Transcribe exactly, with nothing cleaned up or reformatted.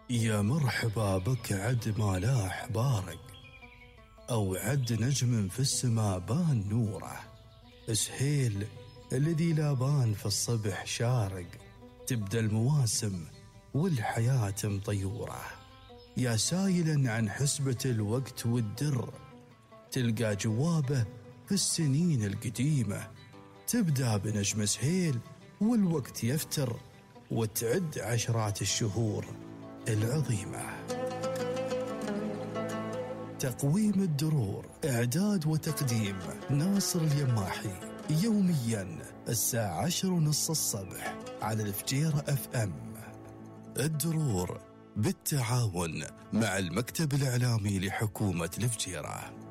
يا مرحبا بك عد ما لاح بارق، أو عد نجم في السماء بان نوره، سهيل الذي لا بان في الصبح شارق، تبدأ المواسم والحياة مطيورة. يا سائلا عن حسبة الوقت والدر، تلقى جوابه في السنين القديمة، تبدأ بنجم سهيل والوقت يفتر، وتعد عشرات الشهور العظيمة. تقويم الدرور، إعداد وتقديم ناصر اليماحي، يوميا الساعة عشر ونص الصبح على الفجيرة اف ام. الدرور بالتعاون مع المكتب الإعلامي لحكومة الفجيرة.